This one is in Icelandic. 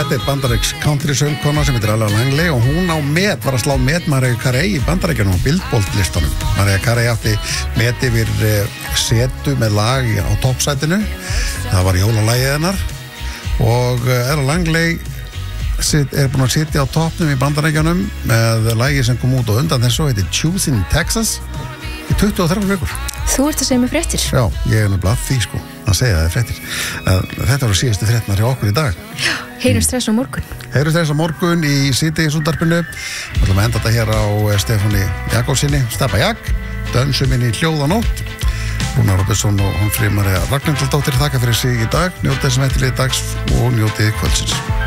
Þetta bandarísk country söngkona sem heitir Ella Langley og hún var að slá met Mariah Carey í Bandaríkjunum á Billboard listanum. Mariah Carey átti met yfir setu með lag á toppsætinu. Það var jólalagið hennar og Ella Langley búin að sitja á toppnum í Bandaríkjunum með lagi sem kom út á undan þessu heitir Choosing Texas í 23 vikur. Þú ert að segja mig fréttir. Já, ég nefnilega að því að segja það fréttir. Þetta voru síðustu fréttirnar hjá okkur í dag. Já, heyrum stress á morgun. Heyrum stress á morgun í síðdegisútvarpinu. Við ætlum að enda þetta hér á Stefáni Jakobssyni, Stebba Jak, dönsum inn í hljóðanótt. Rúnar Robertsson og Frímaría Ragnhildardóttir þakka fyrir sig í dag. Njótið sem eftirlið dags og njótið kvöldsins.